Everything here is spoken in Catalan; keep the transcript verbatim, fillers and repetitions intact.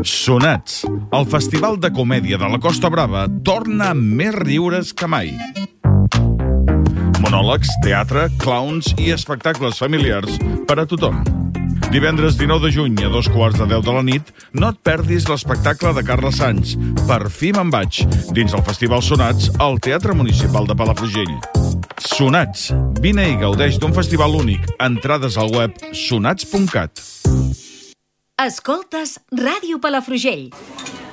Sonats, el festival de comèdia de la Costa Brava torna amb més riures que mai. Monòlegs, teatre, clowns i espectacles familiars per a tothom. Divendres dinou de juny a dos quarts de deu de la nit no et perdis l'espectacle de Carles Sans, Per fi me'n vaig, dins el Festival Sonats al Teatre Municipal de Palafrugell. Sonats, vine i gaudeix d'un festival únic. Entrades al web sonats punt cat. Escoltes Ràdio Palafrugell.